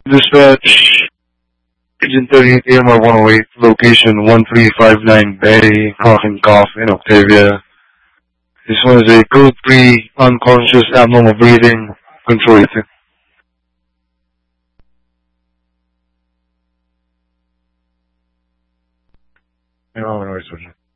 Dispatch, Agent 38 AMR 108, location 1359 Bay, Crock Cough in Octavia. This one is a code 3, unconscious abnormal breathing, control it. No, no, it's